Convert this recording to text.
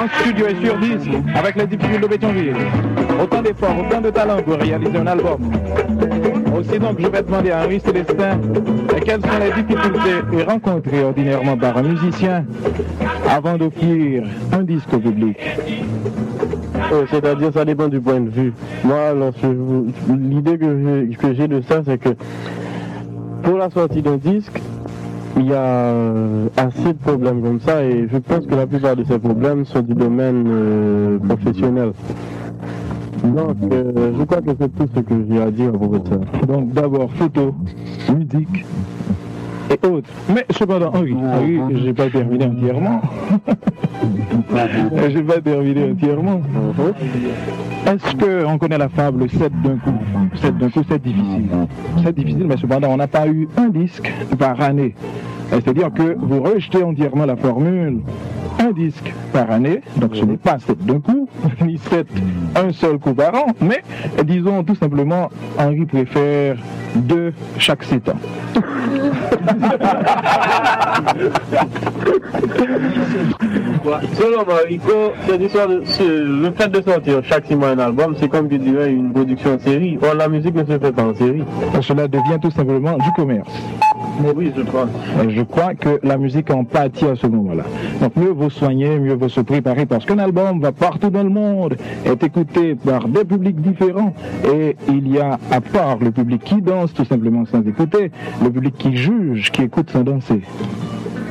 en studio et sur disque avec les difficultés de Pétionville. Autant d'efforts, autant de talent pour réaliser un album. Aussi donc je vais demander à Henri Célestin quelles sont les difficultés rencontrées ordinairement par un musicien avant d'offrir un disque au public. C'est-à-dire ça dépend du point de vue. Moi, l'idée que j'ai de ça, c'est que pour la sortie d'un disque, il y a assez de problèmes comme ça et je pense que la plupart de ces problèmes sont du domaine professionnel. Donc, je crois que c'est tout ce que j'ai à dire à propos de ça. Donc, d'abord, photo, musique et autres. Mais cependant, Henri, j'ai pas terminé entièrement. J'ai pas terminé entièrement. Est-ce qu'on connaît la fable 7 d'un coup? 7 d'un coup, c'est difficile. C'est difficile, mais cependant, on n'a pas eu un disque par année. C'est-à-dire que vous rejetez entièrement la formule un disque par année, donc ce n'est pas 7 d'un coup, ni 7 un seul coup par an, mais disons tout simplement, Henri préfère 2 chaque 7 ans. Selon Marico, le fait de sortir chaque 6 mois un album, c'est comme tu dirais une production en série. Or, la musique ne se fait pas en série. Cela devient tout simplement du commerce. Oui, je crois. Je crois que la musique en pâtit à ce moment-là. Donc mieux vaut soigner, mieux vaut se préparer parce qu'un album va partout dans le monde, est écouté par des publics différents et il y a, à part le public qui danse tout simplement sans écouter, le public qui juge, qui écoute sans danser.